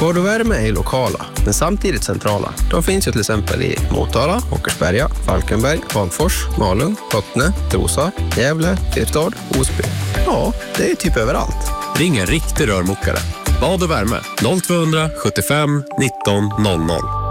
Bad och värme är lokala, men samtidigt centrala. De finns ju till exempel i Motala, Åkersberga, Falkenberg, Hagfors, Malung, Bottne, Trosa, Gävle, Fyrstad, Osby. Ja, det är typ överallt. Ring en riktig rörmokare. Bad och värme 0200 75 19 00.